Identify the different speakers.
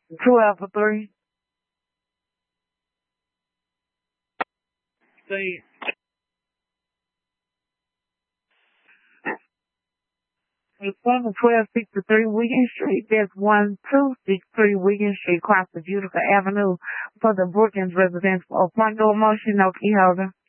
Speaker 1: 12 for 3.
Speaker 2: See,
Speaker 1: It's 1263 Wiggin Street. That's 1263 Wiggin Street, across the Utica Avenue for the Brookings residential. Point door motion, no key holder.